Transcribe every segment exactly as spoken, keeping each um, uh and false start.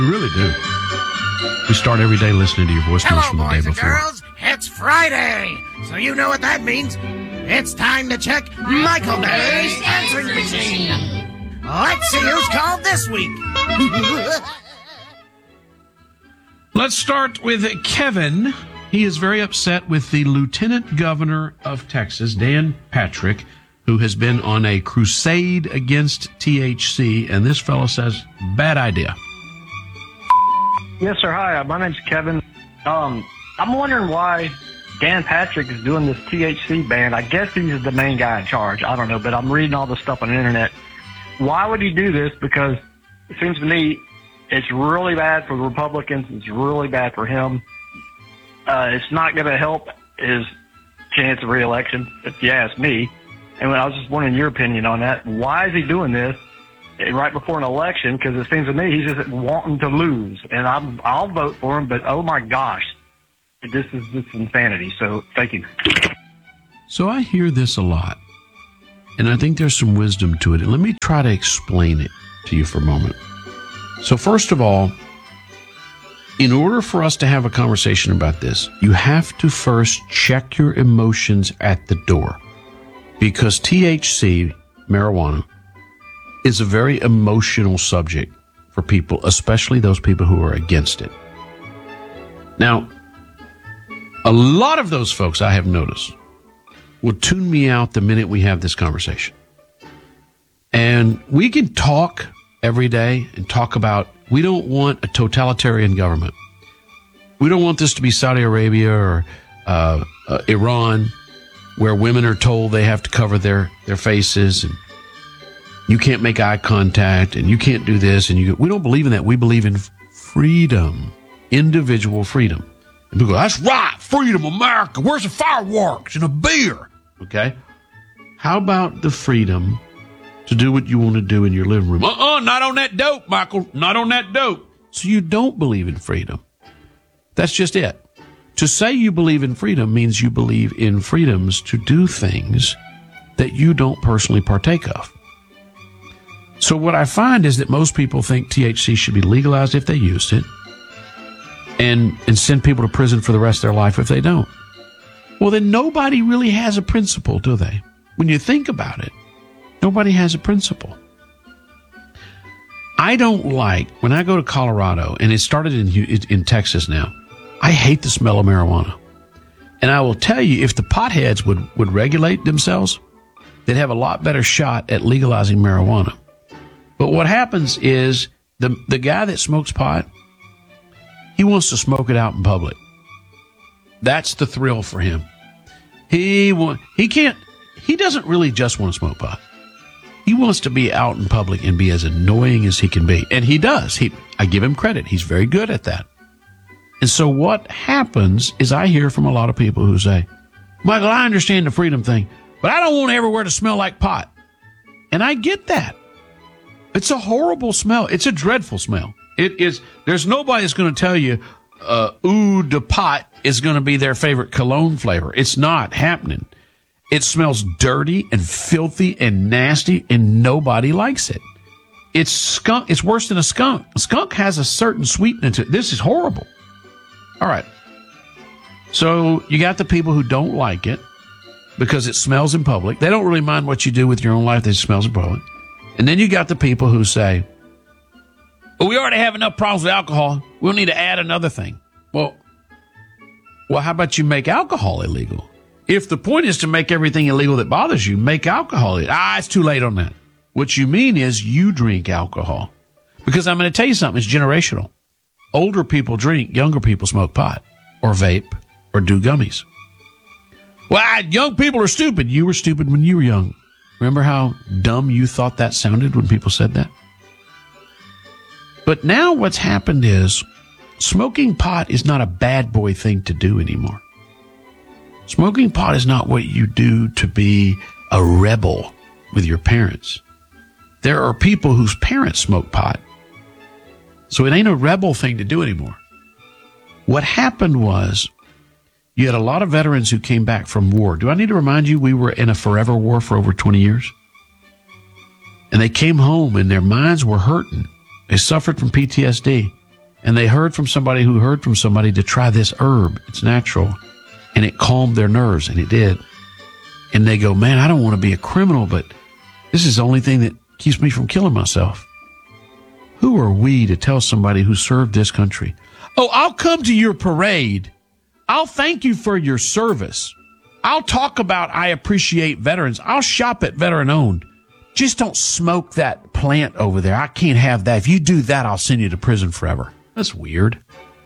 We really do. We start every day listening to your voicemails from the day before. Hello, boys and girls. It's Friday, so you know what that means. It's time to check Michael Berry's answering machine. Let's see who's called this week. Let's start with Kevin. He is very upset with the Lieutenant Governor of Texas, Dan Patrick, who has been on a crusade against T H C, and this fellow says, bad idea. Yes, sir. Hi, my name's Kevin. Um, I'm wondering why Dan Patrick is doing this T H C ban. I guess he's the main guy in charge. I don't know, but I'm reading all this stuff on the internet. Why would he do this? Because it seems to me it's really bad for the Republicans. It's really bad for him. Uh, it's not going to help his chance of re-election, if you ask me. And I was just wondering your opinion on that. Why is he doing this right before an election? Because it seems to me he's just wanting to lose. And I'm, I'll vote for him, but oh my gosh, this is this is insanity. So thank you. So I hear this a lot, and I think there's some wisdom to it. And let me try to explain it to you for a moment. So first of all, in order for us to have a conversation about this, you have to first check your emotions at the door. Because T H C, marijuana, is a very emotional subject for people, especially those people who are against it. Now, a lot of those folks I have noticed will tune me out the minute we have this conversation. And we can talk every day and talk about, we don't want a totalitarian government. We don't want this to be Saudi Arabia or uh, uh, Iran, where women are told they have to cover their, their faces and you can't make eye contact and you can't do this. And you, we don't believe in that. We believe in freedom, individual freedom. And people go, that's right, freedom, America. Where's the fireworks and a beer? Okay. How about the freedom to do what you want to do in your living room? Uh-uh, not on that dope, Michael. Not on that dope. So you don't believe in freedom. That's just it. To say you believe in freedom means you believe in freedoms to do things that you don't personally partake of. So what I find is that most people think T H C should be legalized if they used it and, and send people to prison for the rest of their life if they don't. Well, then nobody really has a principle, do they? When you think about it, nobody has a principle. I don't like, when I go to Colorado, and it started in, in Texas now, I hate the smell of marijuana. And I will tell you, if the potheads would, would regulate themselves, they'd have a lot better shot at legalizing marijuana. But what happens is the the guy that smokes pot, he wants to smoke it out in public. That's the thrill for him. He want, he can't, he doesn't really just want to smoke pot. He wants to be out in public and be as annoying as he can be. And he does. He, I give him credit. He's very good at that. And so what happens is I hear from a lot of people who say, Michael, I understand the freedom thing, but I don't want everywhere to smell like pot. And I get that. It's a horrible smell. It's a dreadful smell. It is. There's nobody that's going to tell you, uh, eau de pot is going to be their favorite cologne flavor. It's not happening. It smells dirty and filthy and nasty, and nobody likes it. It's skunk. It's worse than a skunk. A skunk has a certain sweetness to it. This is horrible. All right. So you got the people who don't like it because it smells in public. They don't really mind what you do with your own life. It smells in public. And then you got the people who say, well, we already have enough problems with alcohol. We'll need to add another thing. Well, well, how about you make alcohol illegal? If the point is to make everything illegal that bothers you, make alcohol illegal. Ah, it's too late on that. What you mean is you drink alcohol. Because I'm going to tell you something, it's generational. Older people drink, younger people smoke pot or vape or do gummies. Well, young people are stupid. You were stupid when you were young. Remember how dumb you thought that sounded when people said that? But now what's happened is smoking pot is not a bad boy thing to do anymore. Smoking pot is not what you do to be a rebel with your parents. There are people whose parents smoke pot. So it ain't a rebel thing to do anymore. What happened was you had a lot of veterans who came back from war. Do I need to remind you we were in a forever war for over twenty years? And they came home and their minds were hurting. They suffered from P T S D. And they heard from somebody who heard from somebody to try this herb. It's natural. And it calmed their nerves, and it did. And they go, man, I don't want to be a criminal, but this is the only thing that keeps me from killing myself. Who are we to tell somebody who served this country, oh, I'll come to your parade. I'll thank you for your service. I'll talk about I appreciate veterans. I'll shop at Veteran Owned. Just don't smoke that plant over there. I can't have that. If you do that, I'll send you to prison forever. That's weird.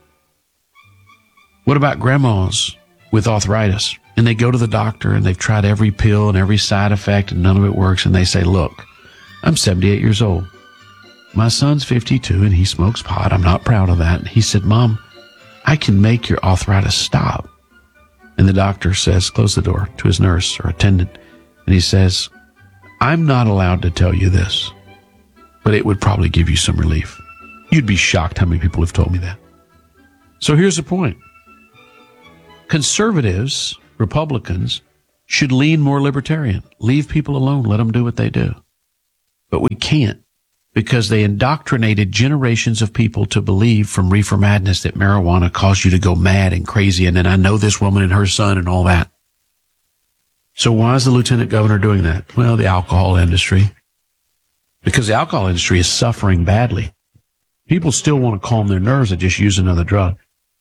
What about grandmas with arthritis? And they go to the doctor and they've tried every pill and every side effect and none of it works. And they say, look, I'm seventy-eight years old. My son's fifty-two and he smokes pot. I'm not proud of that. And he said, Mom, I can make your arthritis stop. And the doctor says, close the door to his nurse or attendant. And he says, I'm not allowed to tell you this, but it would probably give you some relief. You'd be shocked how many people have told me that. So here's the point. Conservatives, Republicans, should lean more libertarian. Leave people alone. Let them do what they do. But we can't, because they indoctrinated generations of people to believe from Reefer Madness that marijuana caused you to go mad and crazy. And then I know this woman and her son and all that. So why is the lieutenant governor doing that? Well, the alcohol industry. Because the alcohol industry is suffering badly. People still want to calm their nerves and just use another drug.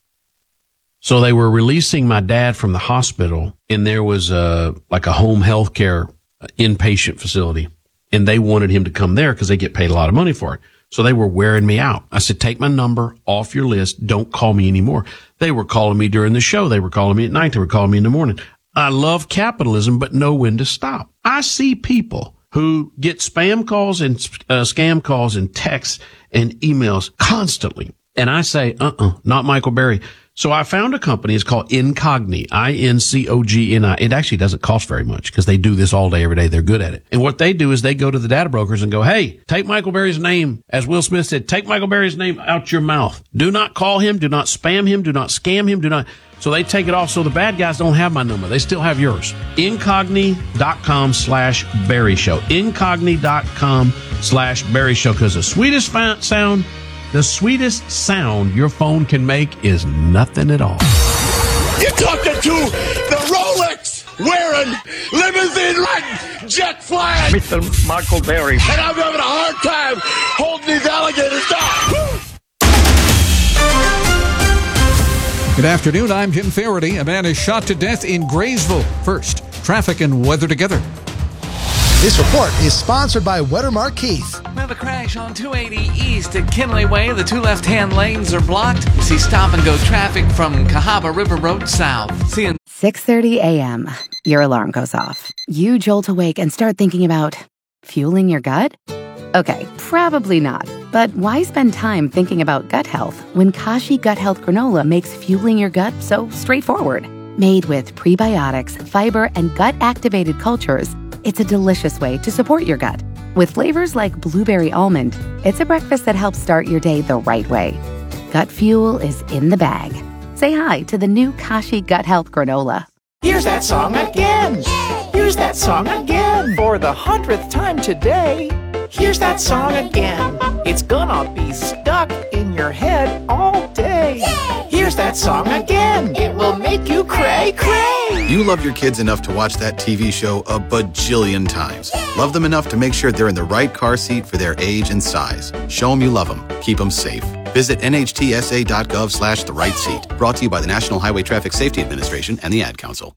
So they were releasing my dad from the hospital, and there was a, like a home health care inpatient facility. And they wanted him to come there because they get paid a lot of money for it. So they were wearing me out. I said, take my number off your list. Don't call me anymore. They were calling me during the show. They were calling me at night. They were calling me in the morning. I love capitalism, but know when to stop. I see people who get spam calls and uh, scam calls and texts and emails constantly. And I say, uh-uh, not Michael Berry. So I found a company. It's called Incogni, I N C O G N I. It actually doesn't cost very much because they do this all day, every day. They're good at it. And what they do is they go to the data brokers and go, hey, take Michael Berry's name. As Will Smith said, take Michael Berry's name out your mouth. Do not call him. Do not spam him. Do not scam him. Do not. So they take it off. So the bad guys don't have my number. They still have yours. Incogni.com slash Berry Show. Incogni.com slash Berry Show. Because the sweetest sound, the sweetest sound your phone can make is nothing at all. You're talking to the Rolex wearing, limousine riding, jet flying Mister Michael Berry. And I'm having a hard time holding these alligators down. Good afternoon, I'm Jim Faraday. A man is shot to death in Graysville. First, traffic and weather together. This report is sponsored by Wettermark Keith. We have a crash on two eighty east at Kinley Way. The two left-hand lanes are blocked. See stop-and-go traffic from Cahaba River Road south. See you. six thirty a.m. Your alarm goes off. You jolt awake and start thinking about fueling your gut? Okay, probably not. But why spend time thinking about gut health when Kashi Gut Health Granola makes fueling your gut so straightforward? Made with prebiotics, fiber, and gut-activated cultures, it's a delicious way to support your gut. With flavors like blueberry almond, it's a breakfast that helps start your day the right way. Gut fuel is in the bag. Say hi to the new Kashi Gut Health Granola. Here's that song again. Here's that song again. For the hundredth time today. Here's that song again. It's gonna be stuck in your head all day. Here's that song again. It will make you cray cray. You love your kids enough to watch that T V show a bajillion times. Love them enough to make sure they're in the right car seat for their age and size. Show them you love them. Keep them safe. Visit nhtsa.gov slash the right seat. Brought to you by the National Highway Traffic Safety Administration and the Ad Council.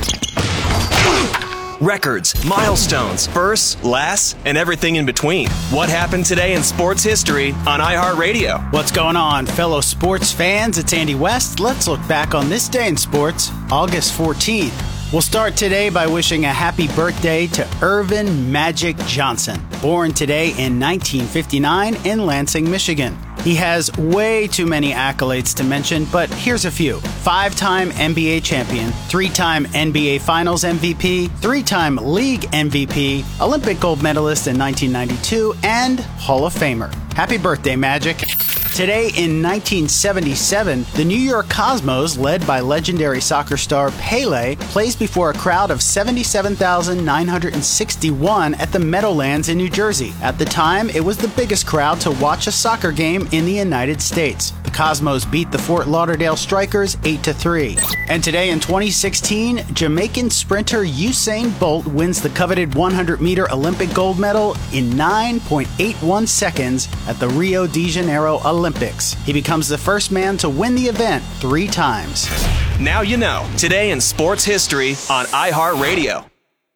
Records, milestones, firsts, lasts, and everything in between. What happened today in sports history on iHeartRadio? What's going on, fellow sports fans? It's Andy West. Let's look back on this day in sports, August fourteenth. We'll start today by wishing a happy birthday to Irvin Magic Johnson, born today in nineteen fifty-nine in Lansing, Michigan. He has way too many accolades to mention, but here's a few. Five-time N B A champion, three-time N B A Finals M V P, three-time League M V P, Olympic gold medalist in nineteen ninety-two, and Hall of Famer. Happy birthday, Magic. Today in nineteen seventy-seven, the New York Cosmos, led by legendary soccer star Pele, plays before a crowd of seventy-seven thousand nine hundred sixty-one at the Meadowlands in New Jersey. At the time, it was the biggest crowd to watch a soccer game in the United States. The Cosmos beat the Fort Lauderdale Strikers eight to three. And today in twenty sixteen, Jamaican sprinter Usain Bolt wins the coveted one hundred meter Olympic gold medal in nine point eight one seconds at the Rio de Janeiro Olympics. He becomes the first man to win the event three times. Now you know. Today in sports history on iHeartRadio.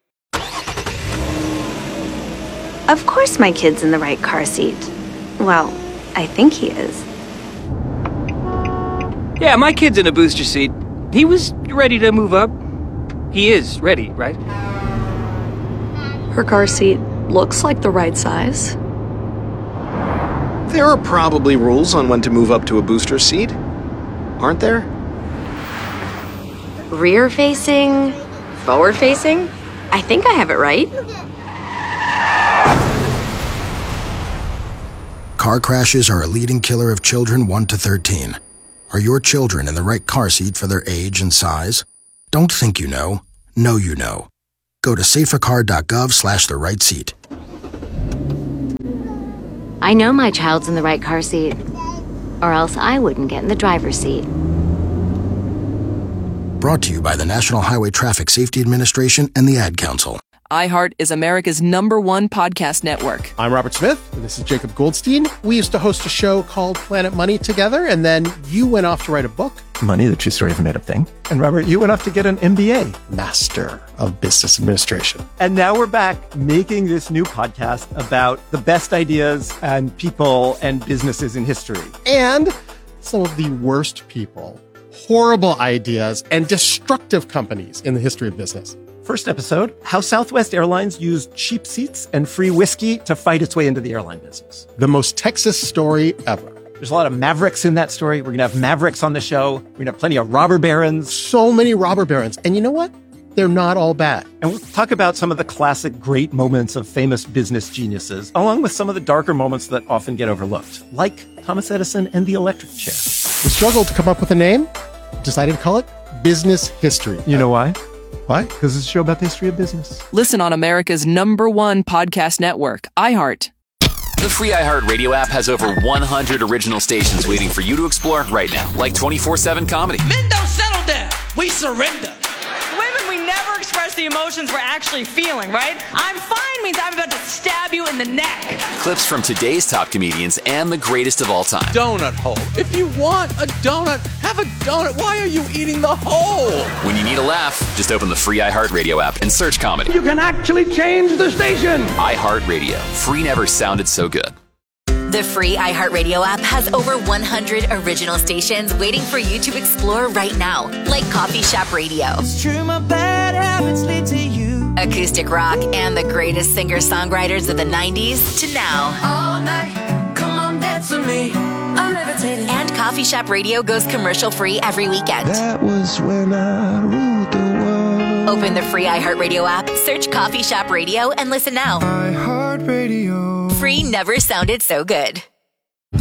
Of course my kid's in the right car seat. Well, I think he is. Yeah, my kid's in a booster seat. He was ready to move up. He is ready, right? Her car seat looks like the right size. There are probably rules on when to move up to a booster seat, aren't there? Rear facing, forward facing? I think I have it right. Car crashes are a leading killer of children one to thirteen. Are your children in the right car seat for their age and size? Don't think you know. Know you know. Go to safercar.gov slash the right seat. I know my child's in the right car seat, or else I wouldn't get in the driver's seat. Brought to you by the National Highway Traffic Safety Administration and the Ad Council. iHeart is America's number one podcast network. I'm Robert Smith, and this is Jacob Goldstein. We used to host a show called Planet Money together, and then you went off to write a book. Money, the True Story of a Made-Up Thing. And Robert, you went off to get an M B A. Master of Business Administration. And now we're back making this new podcast about the best ideas and people and businesses in history. And some of the worst people, horrible ideas, and destructive companies in the history of business. First episode, how Southwest Airlines used cheap seats and free whiskey to fight its way into the airline business. The most Texas story ever. There's a lot of Mavericks in that story. We're going to have Mavericks on the show. We're going to have plenty of robber barons. So many robber barons. And you know what? They're not all bad. And we'll talk about some of the classic great moments of famous business geniuses, along with some of the darker moments that often get overlooked, like Thomas Edison and the electric chair. We struggled to come up with a name, decided to call it Business History. You know why? Why? Because it's a show about the history of business. Listen on America's number one podcast network, iHeart. The free iHeartRadio app has over one hundred original stations waiting for you to explore right now, like twenty-four seven comedy. Men don't settle down. We surrender. Women, we never express the emotions we're actually feeling, right? I'm fine means I'm about to stab you in the neck. Clips from today's top comedians and the greatest of all time. Donut hole. If you want a donut, have a donut. Why are you eating the hole? When you need a laugh, just open the free iHeartRadio app and search comedy. You can actually change the station. iHeartRadio. Free never sounded so good. The free iHeartRadio app has over one hundred original stations waiting for you to explore right now, like Coffee Shop Radio, It's true, my bad habits lead to you. acoustic rock, and the greatest singer-songwriters of the nineties to now. All night, come on, dance with me. I'm levitating. And Coffee Shop Radio goes commercial-free every weekend. That was when I ruled the world. Open the free iHeartRadio app, search Coffee Shop Radio, and listen now. iHeartRadio. Free never sounded so good.